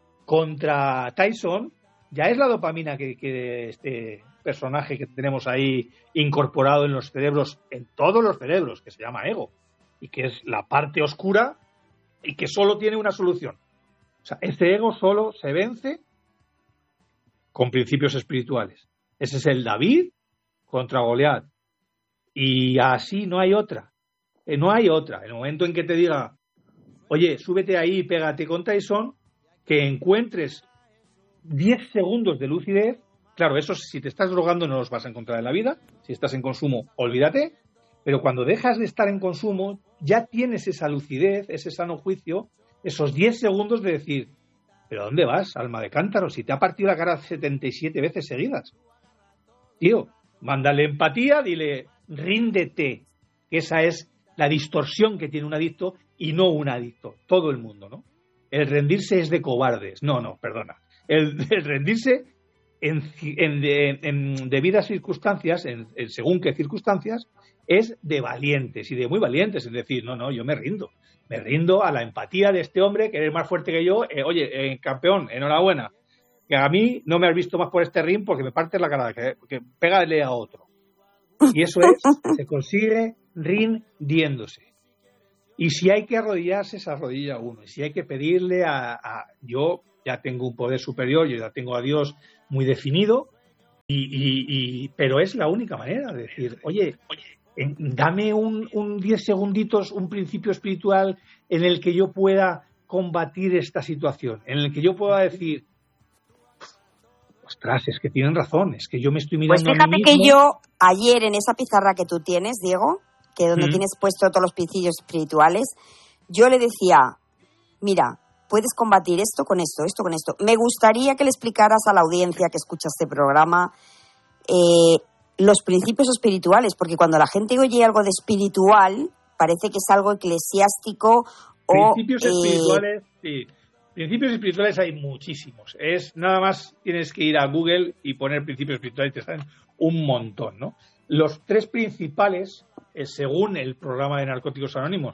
[SPEAKER 1] contra Tyson, ya es la dopamina que, que este personaje que tenemos ahí incorporado en los cerebros, en todos los cerebros, que se llama ego, y que es la parte oscura y que solo tiene una solución. O sea, ese ego solo se vence con principios espirituales. Ese es el David contra Goliat. Y así no hay otra. Eh, no hay otra. En el momento en que te diga, oye, súbete ahí y pégate con Tyson, que encuentres diez segundos de lucidez. Claro, eso si te estás drogando no los vas a encontrar en la vida. Si estás en consumo, olvídate. Pero cuando dejas de estar en consumo, ya tienes esa lucidez, ese sano juicio, esos diez segundos de decir, ¿pero dónde vas, alma de cántaro? Si te ha partido la cara setenta y siete veces seguidas. Tío, mándale empatía, dile, ríndete. Que esa es la distorsión que tiene un adicto y no un adicto. Todo el mundo, ¿no? El rendirse es de cobardes. No, no, perdona. El, el rendirse en, en, en, en debidas circunstancias, en, en según qué circunstancias, es de valientes y de muy valientes. Es decir, no, no, yo me rindo. Me rindo a la empatía de este hombre, que eres más fuerte que yo. Eh, oye, eh, campeón, enhorabuena. Que a mí no me has visto más por este ring porque me partes la cara, que, que pégale a otro. Y eso es, se consigue rindiéndose. Y si hay que arrodillarse, se arrodilla uno. Y si hay que pedirle a, a... Yo ya tengo un poder superior, yo ya tengo a Dios muy definido, y, y, y pero es la única manera de decir, oye, oye dame un, un diez segunditos, un principio espiritual en el que yo pueda combatir esta situación, en el que yo pueda decir, ostras, es que tienen razón, es que yo me estoy mirando
[SPEAKER 2] pues fíjate
[SPEAKER 1] a mí mismo.
[SPEAKER 2] Que yo ayer en esa pizarra que tú tienes, Diego, que donde mm. tienes puesto todos los principios espirituales, yo le decía, mira, puedes combatir esto con esto, esto con esto. Me gustaría que le explicaras a la audiencia que escucha este programa eh, los principios espirituales, porque cuando la gente oye algo de espiritual, parece que es algo eclesiástico o...
[SPEAKER 1] Principios
[SPEAKER 2] eh,
[SPEAKER 1] espirituales, sí. Principios espirituales hay muchísimos. Es nada más tienes que ir a Google y poner principios espirituales y te salen un montón, ¿no? Los tres principales, eh, según el programa de Narcóticos Anónimos,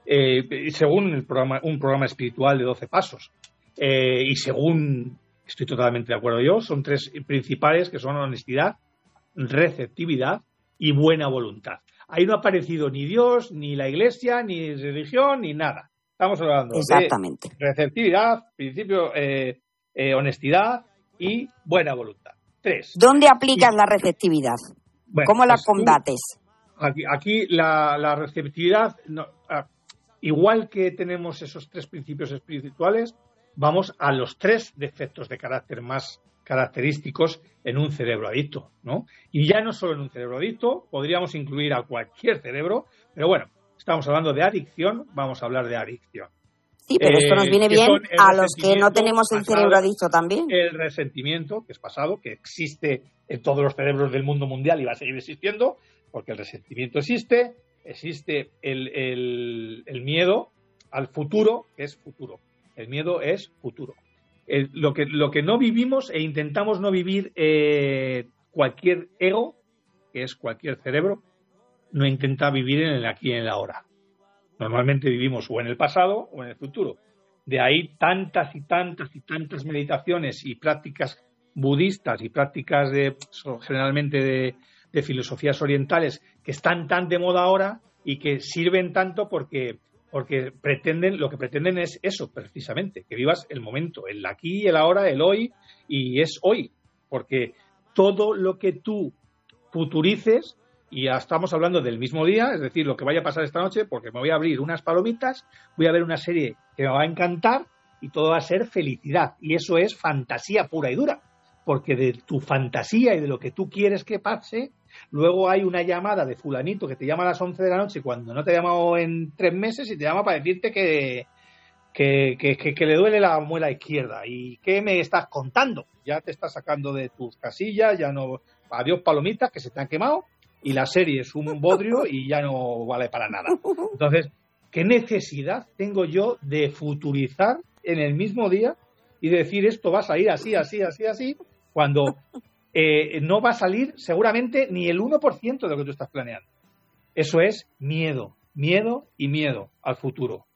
[SPEAKER 1] eh, según el programa, un programa espiritual de doce pasos, eh, y según, estoy totalmente de acuerdo yo, son tres principales que son honestidad, receptividad y buena voluntad. Ahí no ha aparecido ni Dios, ni la Iglesia, ni religión, ni nada. Estamos hablando
[SPEAKER 2] Exactamente.
[SPEAKER 1] de receptividad, principio, eh, eh, honestidad y buena voluntad. Tres.
[SPEAKER 2] ¿Dónde aplicas y, la receptividad? Bueno, ¿cómo la pues combates?
[SPEAKER 1] Tú, aquí aquí la, la receptividad, no, ah, igual que tenemos esos tres principios espirituales, vamos a los tres defectos de carácter más característicos en un cerebro adicto, ¿no? Y ya no solo en un cerebro adicto, podríamos incluir a cualquier cerebro, pero bueno, estamos hablando de adicción, vamos a hablar de adicción.
[SPEAKER 2] Sí, pero eh, esto nos viene bien a los que no tenemos el pasado, cerebro adicto también.
[SPEAKER 1] El resentimiento, que es pasado, que existe en todos los cerebros del mundo mundial y va a seguir existiendo, porque el resentimiento existe, existe el, el, el miedo al futuro, que es futuro. El miedo es futuro. El, lo, que, lo que no vivimos e intentamos no vivir eh, cualquier ego, que es cualquier cerebro, no intenta vivir en el aquí y en el ahora. Normalmente vivimos o en el pasado o en el futuro. De ahí tantas y tantas y tantas meditaciones y prácticas budistas y prácticas de, generalmente de, de filosofías orientales que están tan de moda ahora y que sirven tanto porque, porque pretenden, lo que pretenden es eso precisamente, que vivas el momento, el aquí, el ahora, el hoy, y es hoy. Porque todo lo que tú futurices, y ya estamos hablando del mismo día, es decir, lo que vaya a pasar esta noche, porque me voy a abrir unas palomitas, voy a ver una serie que me va a encantar y todo va a ser felicidad. Y eso es fantasía pura y dura, porque de tu fantasía y de lo que tú quieres que pase, luego hay una llamada de fulanito que te llama a las once de la noche cuando no te ha llamado en tres meses y te llama para decirte que, que, que, que, que le duele la muela izquierda. ¿Y qué me estás contando? Ya te estás sacando de tus casillas, ya no... Adiós palomitas que se te han quemado. Y la serie es un bodrio y ya no vale para nada. Entonces, ¿qué necesidad tengo yo de futurizar en el mismo día y decir esto va a salir así, así, así, así, cuando eh, no va a salir seguramente ni el uno por ciento de lo que tú estás planeando? Eso es miedo, miedo y miedo al futuro.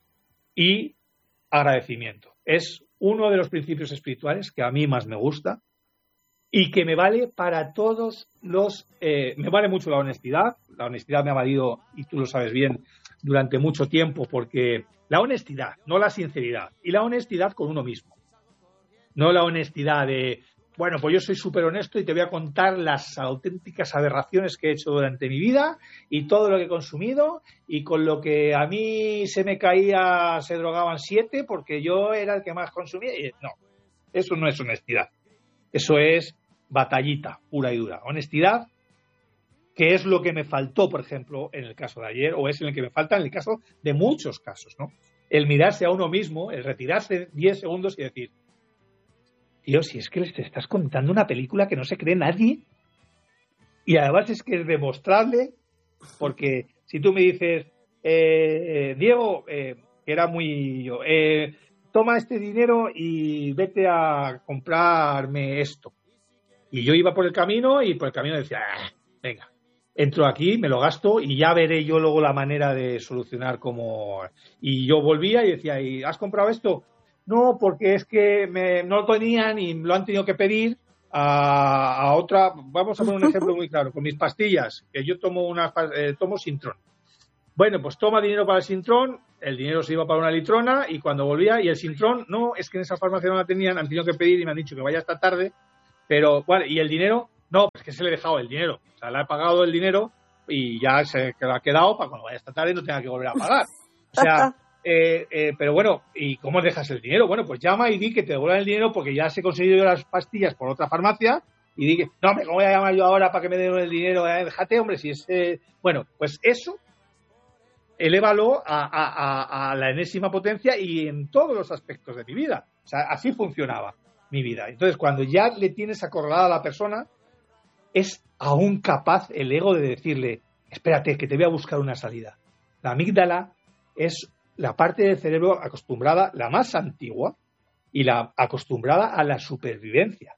[SPEAKER 1] Y agradecimiento. Es uno de los principios espirituales que a mí más me gusta, y que me vale para todos los... Eh, me vale mucho la honestidad. La honestidad me ha valido, y tú lo sabes bien, durante mucho tiempo, porque la honestidad, no la sinceridad, y la honestidad con uno mismo. No la honestidad de, bueno, pues yo soy súper honesto y te voy a contar las auténticas aberraciones que he hecho durante mi vida y todo lo que he consumido, y con lo que a mí se me caía, se drogaban siete porque yo era el que más consumía. No, eso no es honestidad. Eso es batallita pura y dura. Honestidad, que es lo que me faltó, por ejemplo, en el caso de ayer, o es en el que me falta en el caso de muchos casos, ¿no? El mirarse a uno mismo, el retirarse diez segundos y decir, tío, si es que les te estás contando una película que no se cree nadie, y además es que es demostrable, porque si tú me dices, eh, Diego, eh, que era muy yo, eh, toma este dinero y vete a comprarme esto. Y yo iba por el camino y por el camino decía, ah, venga, entro aquí, me lo gasto y ya veré yo luego la manera de solucionar cómo... Y yo volvía y decía, ¿y has comprado esto? No, porque es que me, no lo tenían y lo han tenido que pedir a, a otra... Vamos a poner un ejemplo muy claro. Con mis pastillas, que yo tomo, una, eh, tomo Sintrón. bueno, pues toma dinero para el Sintrón, el dinero se iba para una litrona y cuando volvía, y el Sintrón, no, es que en esa farmacia no la tenían, han tenido que pedir y me han dicho que vaya esta tarde, pero, vale, y el dinero, no, pues que se le he dejado el dinero, o sea, le he pagado el dinero y ya se lo ha quedado para cuando vaya esta tarde no tenga que volver a pagar. O sea, eh, eh, pero bueno, ¿y cómo dejas el dinero? Bueno, pues llama y di que te devuelvan el dinero porque ya se he conseguido las pastillas por otra farmacia y di que, no, hombre, ¿cómo voy a llamar yo ahora para que me den el dinero? Eh, déjate, hombre, si es... Eh... Bueno, pues eso... elévalo a, a, a la enésima potencia y en todos los aspectos de mi vida. O sea, así funcionaba mi vida. Entonces, cuando ya le tienes acorralada a la persona, es aún capaz el ego de decirle, espérate, que te voy a buscar una salida. La amígdala es la parte del cerebro acostumbrada, la más antigua, y la acostumbrada a la supervivencia.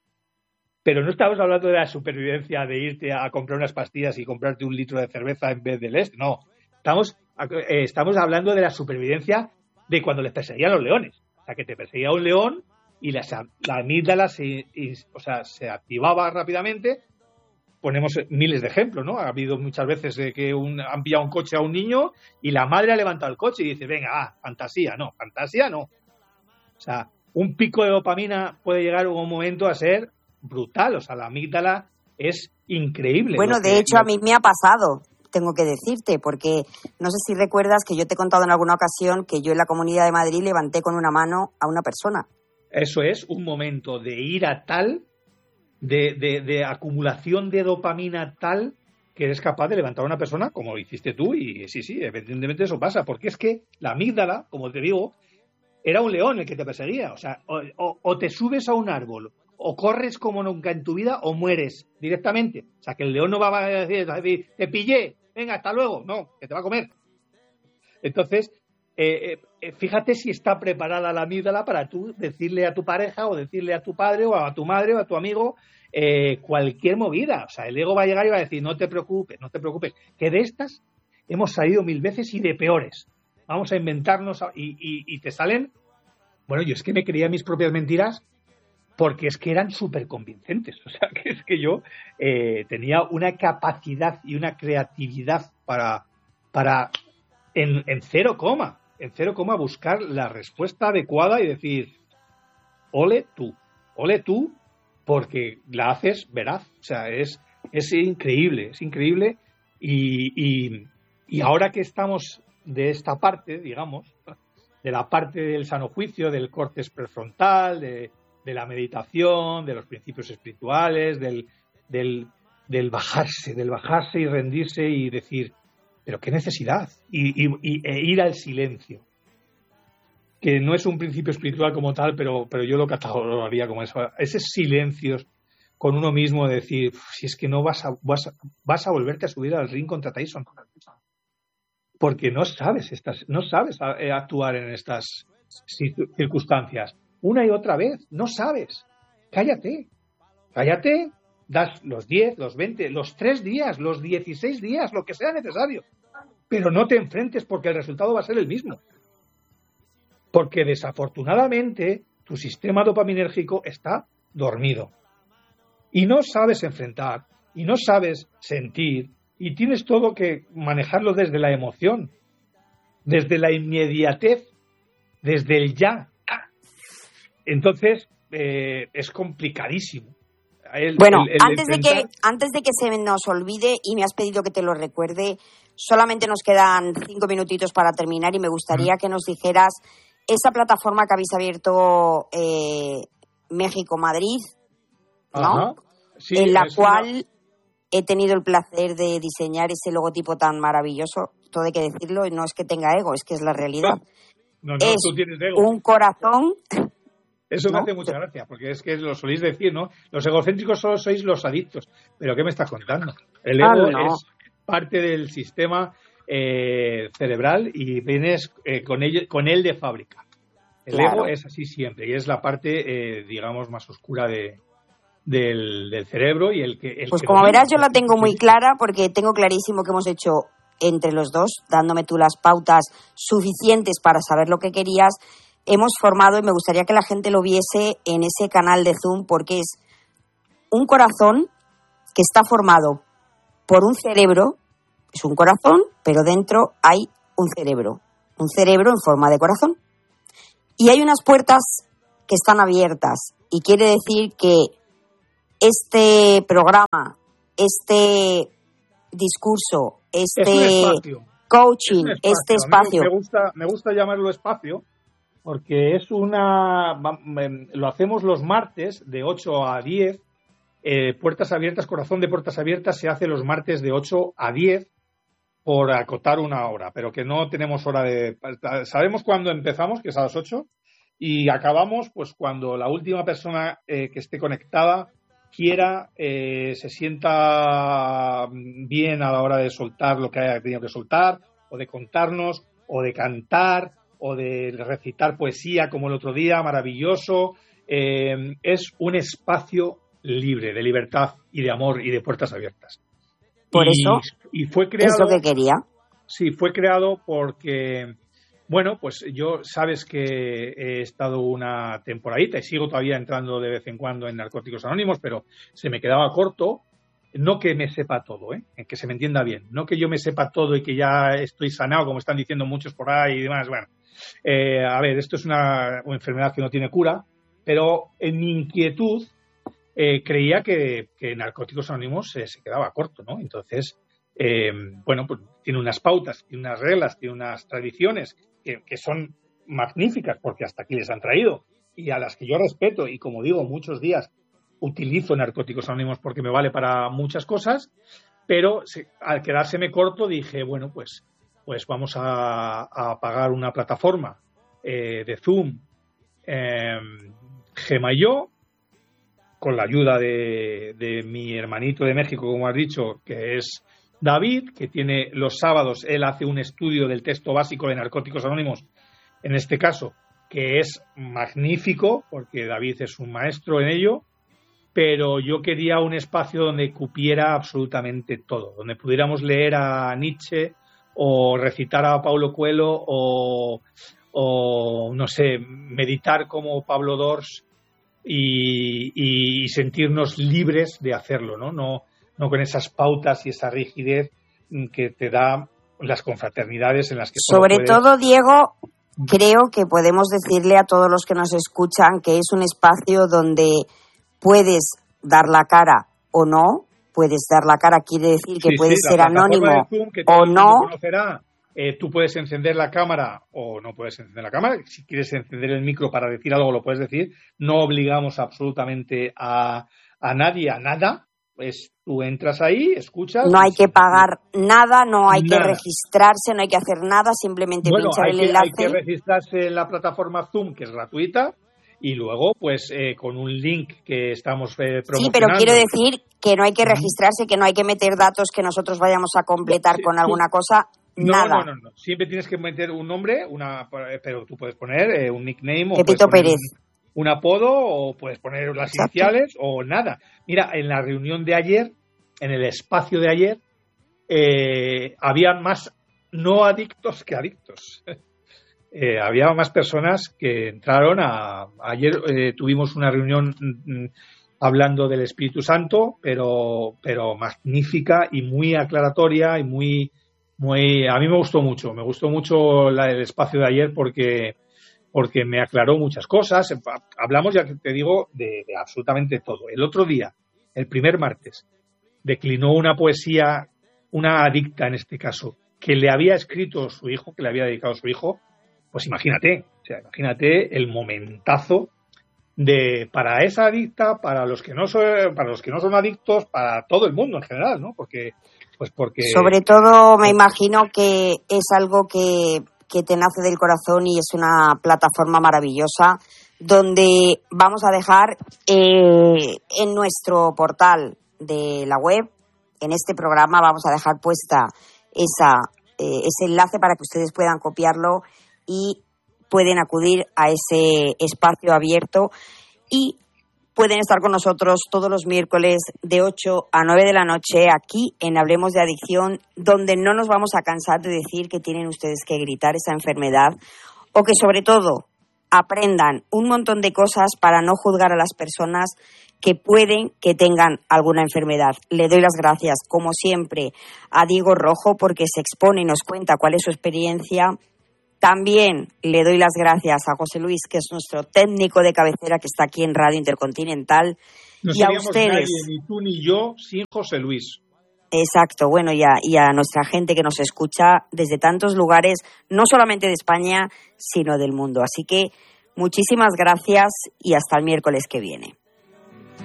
[SPEAKER 1] Pero no estamos hablando de la supervivencia de irte a comprar unas pastillas y comprarte un litro de cerveza en vez del este, no. Estamos, eh, estamos hablando de la supervivencia de cuando les perseguían los leones. O sea, que te perseguía un león y la, la amígdala se, y, o sea, se activaba rápidamente. Ponemos miles de ejemplos, ¿no? Ha habido muchas veces de que un, han pillado un coche a un niño y la madre ha levantado el coche y dice, venga, ah, fantasía, no, fantasía no. O sea, un pico de dopamina puede llegar en un momento a ser brutal. O sea, la amígdala es increíble.
[SPEAKER 2] Bueno, de hecho, a mí me ha pasado. Tengo que decirte, porque no sé si recuerdas que yo te he contado en alguna ocasión que yo en la Comunidad de Madrid levanté con una mano a una persona.
[SPEAKER 1] Eso es un momento de ira tal, de, de, de acumulación de dopamina tal, que eres capaz de levantar a una persona como lo hiciste tú, y sí, sí, evidentemente eso pasa, porque es que la amígdala, como te digo, era un león el que te perseguía. O sea, o, o, o te subes a un árbol, o corres como nunca en tu vida, o mueres directamente. O sea, que el león no va a decir, te pillé, venga, hasta luego. No, que te va a comer. Entonces, eh, eh, fíjate si está preparada la amígdala para tú decirle a tu pareja, o decirle a tu padre, o a tu madre, o a tu amigo, eh, cualquier movida. O sea, el ego va a llegar y va a decir, no te preocupes, no te preocupes. Que de estas hemos salido mil veces y de peores. Vamos a inventarnos y, y, y te salen... Bueno, yo es que me creía mis propias mentiras porque es que eran súper convincentes. O sea, que es que yo eh, tenía una capacidad y una creatividad para, para en, en cero coma, en cero coma buscar la respuesta adecuada y decir, ole tú, ole tú, porque la haces veraz. O sea, es, es increíble, es increíble. Y, y, y ahora que estamos de esta parte, digamos, de la parte del sano juicio, del córtex prefrontal, de de la meditación, de los principios espirituales, del, del, del bajarse, del bajarse y rendirse y decir, pero qué necesidad, y, y, y e ir al silencio, que no es un principio espiritual como tal, pero, pero yo lo catalogaría como eso, ese silencio con uno mismo de decir, si es que no vas a, vas a, vas a volverte a subir al ring contra Tyson, porque no sabes, estas, no sabes actuar en estas circunstancias. Una y otra vez, no sabes. Cállate, cállate, das los diez, los veinte, los tres días, los dieciséis días, lo que sea necesario. Pero no te enfrentes porque el resultado va a ser el mismo. Porque desafortunadamente tu sistema dopaminérgico está dormido. Y no sabes enfrentar, y no sabes sentir, y tienes todo que manejarlo desde la emoción, desde la inmediatez, desde el ya. Entonces, eh, es complicadísimo. El,
[SPEAKER 2] bueno,
[SPEAKER 1] el, el
[SPEAKER 2] antes,
[SPEAKER 1] enfrentar...
[SPEAKER 2] de que, antes de que se nos olvide, y me has pedido que te lo recuerde, solamente nos quedan cinco minutitos para terminar y me gustaría mm. que nos dijeras esa plataforma que habéis abierto eh, México-Madrid, ¿no? Sí, en la cual una... he tenido el placer de diseñar ese logotipo tan maravilloso. Todo hay que decirlo, y no es que tenga ego, es que es la realidad.
[SPEAKER 1] No, no,
[SPEAKER 2] es
[SPEAKER 1] tú tienes ego.
[SPEAKER 2] Un corazón...
[SPEAKER 1] Eso me
[SPEAKER 2] ¿no?
[SPEAKER 1] hace mucha gracia, porque es que lo soléis decir, ¿no? Los egocéntricos solo sois los adictos. ¿Pero qué me estás contando? El ego ah, no. es parte del sistema eh, cerebral y vienes eh, con, él, con él de fábrica. El claro. ego es así siempre y es la parte, eh, digamos, más oscura de, del, del cerebro. Y el que el
[SPEAKER 2] Pues
[SPEAKER 1] que
[SPEAKER 2] como
[SPEAKER 1] domina.
[SPEAKER 2] verás, yo la tengo muy clara porque tengo clarísimo que hemos hecho entre los dos, dándome tú las pautas suficientes para saber lo que querías. Hemos formado, y me gustaría que la gente lo viese en ese canal de Zoom, porque es un corazón que está formado por un cerebro Es un corazón, pero dentro hay un cerebro. Un cerebro en forma de corazón. Y hay unas puertas que están abiertas. Y quiere decir que este programa, este discurso, este coaching,
[SPEAKER 1] es espacio.
[SPEAKER 2] este espacio.
[SPEAKER 1] Me gusta, me gusta llamarlo espacio porque es una... Lo hacemos los martes de ocho a diez. Eh, puertas abiertas, corazón de puertas abiertas se hace los martes de ocho a diez por acotar una hora, pero que no tenemos hora de... Sabemos cuándo empezamos, que es a las ocho, y acabamos pues cuando la última persona eh, que esté conectada quiera, eh, se sienta bien a la hora de soltar lo que haya tenido que soltar, o de contarnos, o de cantar, o de recitar poesía como el otro día, maravilloso. Eh, es un espacio libre, de libertad y de amor y de puertas abiertas.
[SPEAKER 2] Por
[SPEAKER 1] y,
[SPEAKER 2] eso
[SPEAKER 1] y fue creado,
[SPEAKER 2] es lo que quería.
[SPEAKER 1] Sí, fue creado porque, bueno, pues yo sabes que he estado una temporadita y sigo todavía entrando de vez en cuando en Narcóticos Anónimos, pero se me quedaba corto. No que me sepa todo, ¿eh? Que se me entienda bien. No que yo me sepa todo y que ya estoy sanado, como están diciendo muchos por ahí y demás. Bueno, eh, a ver, esto es una, una enfermedad que no tiene cura, pero en mi inquietud Eh, creía que, que Narcóticos Anónimos eh, se quedaba corto, ¿no? Entonces, eh, bueno, pues tiene unas pautas, tiene unas reglas, tiene unas tradiciones que, que son magníficas porque hasta aquí les han traído y a las que yo respeto y, como digo, muchos días utilizo Narcóticos Anónimos porque me vale para muchas cosas, pero se, al quedárseme corto dije, bueno, pues, pues vamos a, a pagar una plataforma eh, de Zoom, eh, Gema y yo, con la ayuda de, de mi hermanito de México, como has dicho, que es David, que tiene los sábados, él hace un estudio del texto básico de Narcóticos Anónimos, en este caso, que es magnífico, porque David es un maestro en ello, pero yo quería un espacio donde cupiera absolutamente todo, donde pudiéramos leer a Nietzsche o recitar a Paulo Coelho o, o no sé, meditar como Pablo Dors, Y, y sentirnos libres de hacerlo, ¿no? No, no con esas pautas y esa rigidez que te da las confraternidades en las que...
[SPEAKER 2] Sobre
[SPEAKER 1] puedes...
[SPEAKER 2] todo, Diego, creo que podemos decirle a todos los que nos escuchan que es un espacio donde puedes dar la cara o no. Puedes dar la cara, quiere decir que
[SPEAKER 1] sí,
[SPEAKER 2] puedes
[SPEAKER 1] sí,
[SPEAKER 2] ser anónimo
[SPEAKER 1] Zoom, que
[SPEAKER 2] o no.
[SPEAKER 1] Conocerá. Eh, tú puedes encender la cámara o no puedes encender la cámara. Si quieres encender el micro para decir algo, lo puedes decir. No obligamos absolutamente a, a nadie a nada. Pues tú entras ahí, escuchas.
[SPEAKER 2] No hay que pagar nada, no hay
[SPEAKER 1] nada.
[SPEAKER 2] que registrarse, no hay que hacer nada, simplemente
[SPEAKER 1] bueno,
[SPEAKER 2] pinchar
[SPEAKER 1] hay
[SPEAKER 2] el
[SPEAKER 1] que,
[SPEAKER 2] enlace.
[SPEAKER 1] Hay que registrarse en la plataforma Zoom, que es gratuita, y luego, pues, eh, con un link que estamos eh, promocionando.
[SPEAKER 2] Sí, pero quiero decir que no hay que registrarse, que no hay que meter datos que nosotros vayamos a completar
[SPEAKER 1] sí,
[SPEAKER 2] con
[SPEAKER 1] tú,
[SPEAKER 2] alguna cosa.
[SPEAKER 1] No,
[SPEAKER 2] Nada.
[SPEAKER 1] no, no, no. Siempre tienes que meter un nombre, una, pero tú puedes poner eh, un nickname
[SPEAKER 2] Pepito
[SPEAKER 1] o puedes poner
[SPEAKER 2] Pérez.
[SPEAKER 1] Un, un apodo o puedes poner las
[SPEAKER 2] Exacto.
[SPEAKER 1] iniciales o nada. Mira, en la reunión de ayer, en el espacio de ayer, eh, había más no adictos que adictos. eh, había más personas que entraron a... Ayer eh, tuvimos una reunión mm, hablando del Espíritu Santo, pero, pero magnífica y muy aclaratoria y muy... Muy, a mí me gustó mucho, me gustó mucho la, el espacio de ayer porque, porque me aclaró muchas cosas. Hablamos, ya que te digo, de, de absolutamente todo. El otro día, el primer martes, declinó una poesía, una adicta en este caso, que le había escrito su hijo, que le había dedicado a su hijo. Pues imagínate, o sea, imagínate el momentazo de para esa adicta, para los que no son, para los que no son adictos, para todo el mundo en general, ¿no? Porque Pues porque...
[SPEAKER 2] Sobre todo me imagino que es algo que, que te nace del corazón y es una plataforma maravillosa donde vamos a dejar eh, en nuestro portal de la web, en este programa vamos a dejar puesta esa, eh, ese enlace para que ustedes puedan copiarlo y pueden acudir a ese espacio abierto y pueden estar con nosotros todos los miércoles de ocho a nueve de la noche aquí en Hablemos de Adicción, donde no nos vamos a cansar de decir que tienen ustedes que gritar esa enfermedad o que sobre todo aprendan un montón de cosas para no juzgar a las personas que pueden que tengan alguna enfermedad. Le doy las gracias, como siempre, a Diego Rojo porque se expone y nos cuenta cuál es su experiencia. También le doy las gracias a José Luis, que es nuestro técnico de cabecera que está aquí en Radio Intercontinental.
[SPEAKER 1] No
[SPEAKER 2] y a
[SPEAKER 1] seríamos
[SPEAKER 2] ustedes,
[SPEAKER 1] nadie, ni tú ni yo, sin José Luis.
[SPEAKER 2] Exacto, bueno, y a, y a nuestra gente que nos escucha desde tantos lugares, no solamente de España, sino del mundo. Así que muchísimas gracias y hasta el miércoles que viene.